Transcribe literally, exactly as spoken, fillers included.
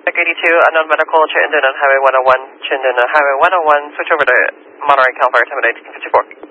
Deck eighty-two, unknown medical, Chittenden on Highway one oh one, Chittenden on Highway one oh one, switch over to Monterey, California, time of eighteen fifty-four.